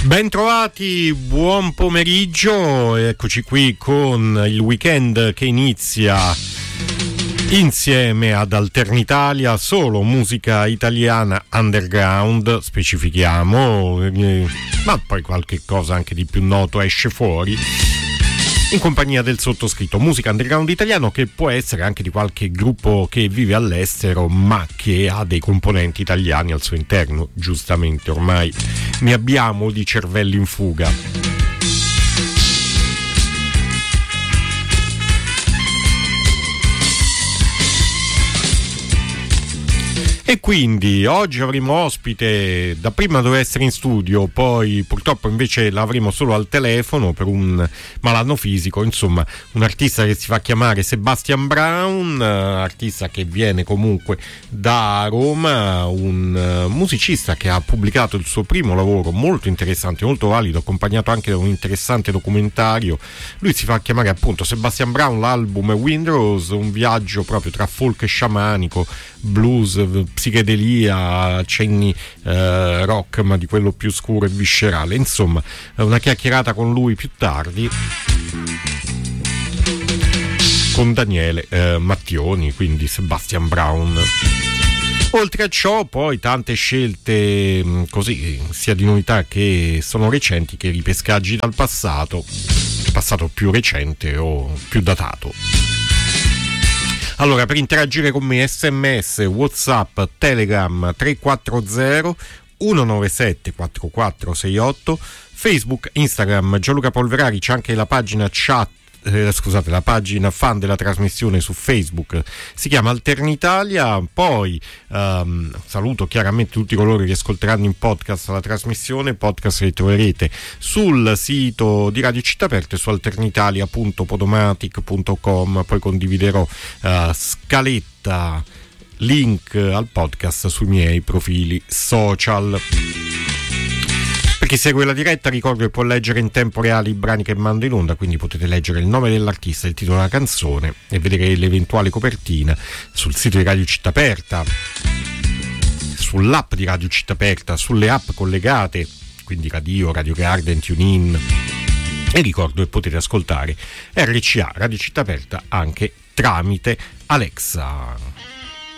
Bentrovati, buon pomeriggio, eccoci qui con il weekend che inizia insieme ad Alternitalia, solo musica italiana underground, specifichiamo, ma poi qualche cosa anche di più noto esce fuori, in compagnia del sottoscritto. Musica underground italiano che può essere anche di qualche gruppo che vive all'estero ma che ha dei componenti italiani al suo interno. Giustamente, ormai ne abbiamo di cervelli in fuga. E quindi oggi avremo ospite, dapprima doveva essere in studio, poi purtroppo invece l'avremo solo al telefono per un malanno fisico, insomma un artista che si fa chiamare Sebastian Brown, artista che viene comunque da Roma, un musicista che ha pubblicato il suo primo lavoro molto interessante, molto valido, accompagnato anche da un interessante documentario. Lui si fa chiamare appunto Sebastian Brown, l'album Windrose, un viaggio proprio tra folk e sciamanico, blues, psichedelia, accenni rock, ma di quello più scuro e viscerale. Insomma, una chiacchierata con lui più tardi, con Daniele Mattioni, quindi Sebastian Brown. Oltre a ciò, poi tante scelte così, sia di novità che sono recenti, che ripescaggi dal passato più recente o più datato. Allora, per interagire con me, SMS, WhatsApp, Telegram 340 197 4468, Facebook, Instagram, Gianluca Polverari. C'è anche la pagina la pagina fan della trasmissione su Facebook, si chiama Alternitalia. Poi saluto chiaramente tutti coloro che ascolteranno in podcast la trasmissione, podcast che troverete sul sito di Radio Città Aperta, su alternitalia.podomatic.com. poi condividerò scaletta, link al podcast sui miei profili social. Per chi segue la diretta ricordo che può leggere in tempo reale i brani che mando in onda, quindi potete leggere il nome dell'artista, il titolo della canzone e vedere l'eventuale copertina sul sito di Radio Città Aperta, sull'app di Radio Città Aperta, sulle app collegate, quindi Radio Garden, TuneIn, e ricordo che potete ascoltare RCA Radio Città Aperta anche tramite Alexa.